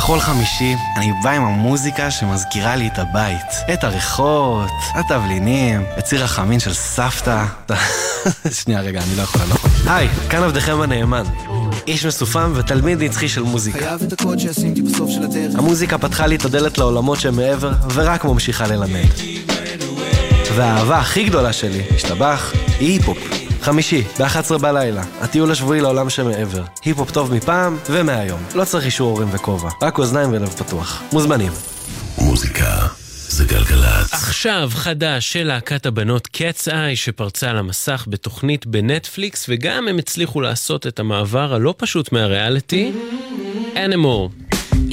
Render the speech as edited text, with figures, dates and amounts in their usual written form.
בכל חמישי אני בא עם המוזיקה שמזכירה לי את הבית, את הריחות, התבלינים, את ציר החמין של סבתא. שנייה רגע, אני לא יכול. היי, כאן עבדכם הנאמן, איש מסופם ותלמיד נצחי של מוזיקה. המוזיקה פתחה לי את הדלת לעולמות שמעבר ורק ממשיכה ללמד. והאהבה הכי גדולה שלי, השתבח, היא היפופ. חמישי, ב-11 בלילה, הטיול השבועי לעולם שמעבר. היפופ טוב מפעם ומהיום. לא צריך אישור הורים וכובע, רק אוזניים ולב פתוח. מוזמנים. מוזיקה זה גלגלת. עכשיו חדש של להקת הבנות Cat's Eye שפרצה על המסך בתוכנית בנטפליקס, וגם הם הצליחו לעשות את המעבר הלא פשוט מהריאליטי. Animal.